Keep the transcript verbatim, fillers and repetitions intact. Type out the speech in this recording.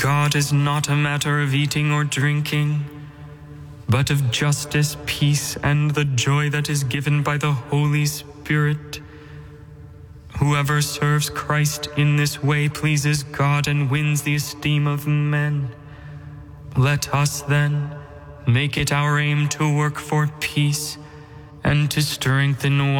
God is not a matter of eating or drinking, but of justice, peace, and the joy that is given by the Holy Spirit. Whoever serves Christ in this way pleases God and wins the esteem of men. Let us, then, make it our aim to work for peace and to strengthen one